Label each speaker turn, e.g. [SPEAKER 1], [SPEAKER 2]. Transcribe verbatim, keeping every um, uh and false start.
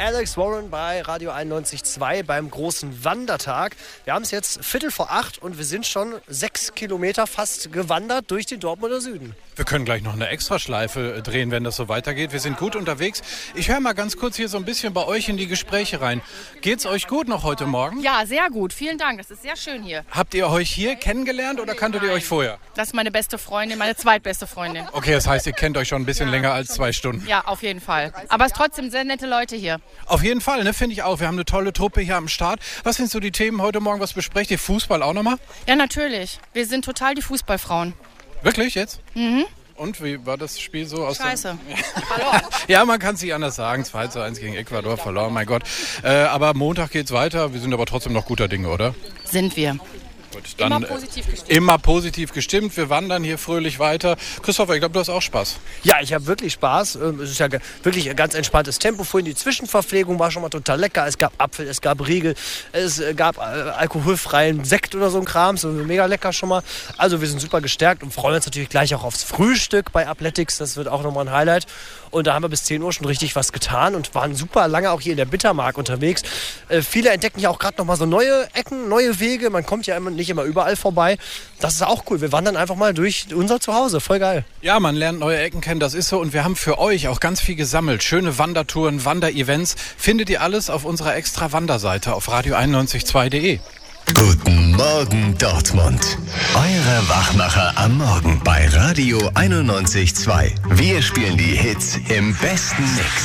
[SPEAKER 1] Alex Warren bei Radio einundneunzig Komma zwei beim großen Wandertag. Wir haben es jetzt Viertel vor acht und wir sind schon sechs Kilometer fast gewandert durch den Dortmunder Süden.
[SPEAKER 2] Wir können gleich noch eine Extraschleife drehen, wenn das so weitergeht. Wir sind gut unterwegs. Ich höre mal ganz kurz hier so ein bisschen bei euch in die Gespräche rein. Geht's euch gut noch heute Morgen?
[SPEAKER 3] Ja, sehr gut. Vielen Dank. Das ist sehr schön hier.
[SPEAKER 2] Habt ihr euch hier kennengelernt oder kanntet ihr euch vorher?
[SPEAKER 3] Das ist meine beste Freundin, meine zweitbeste Freundin.
[SPEAKER 2] Okay, das heißt, ihr kennt euch schon ein bisschen länger als zwei Stunden.
[SPEAKER 3] Ja, auf jeden Fall. Aber es sind trotzdem sehr nette Leute hier.
[SPEAKER 2] Auf jeden Fall, ne, finde ich auch. Wir haben eine tolle Truppe hier am Start. Was sind so die Themen heute Morgen? Was besprecht ihr? Fußball auch nochmal?
[SPEAKER 3] Ja, natürlich. Wir sind total die Fußballfrauen.
[SPEAKER 2] Wirklich jetzt?
[SPEAKER 3] Mhm.
[SPEAKER 2] Und wie war das Spiel so? Aus
[SPEAKER 3] Scheiße.
[SPEAKER 2] Verloren. Ja, man kann es nicht anders sagen. zwei zu eins gegen Ecuador verloren, mein Gott. Äh, aber Montag geht's weiter. Wir sind aber trotzdem noch guter Dinge, oder?
[SPEAKER 3] Sind wir.
[SPEAKER 2] Gut, dann,
[SPEAKER 3] immer positiv gestimmt.
[SPEAKER 2] Immer positiv gestimmt. Wir wandern hier fröhlich weiter. Christopher, ich glaube, du hast auch Spaß.
[SPEAKER 1] Ja, ich habe wirklich Spaß. Es ist ja wirklich ein ganz entspanntes Tempo. Vorhin die Zwischenverpflegung war schon mal total lecker. Es gab Apfel, es gab Riegel, es gab alkoholfreien Sekt oder so ein Kram. So mega lecker schon mal. Also wir sind super gestärkt und freuen uns natürlich gleich auch aufs Frühstück bei Athletics. Das wird auch nochmal ein Highlight. Und da haben wir bis zehn Uhr schon richtig was getan und waren super lange auch hier in der Bittermark unterwegs. Äh, viele entdecken ja auch gerade nochmal so neue Ecken, neue Wege. Man kommt ja immer, nicht immer überall vorbei. Das ist auch cool. Wir wandern einfach mal durch unser Zuhause. Voll geil.
[SPEAKER 2] Ja, man lernt neue Ecken kennen, das ist so. Und wir haben für euch auch ganz viel gesammelt. Schöne Wandertouren, Wanderevents. Findet ihr alles auf unserer extra Wanderseite auf radio einundneunzig Komma zwei punkt de.
[SPEAKER 4] Guten Morgen Dortmund. Eure Wachmacher am Morgen bei Radio einundneunzig Komma zwei. Wir spielen die Hits im besten Mix.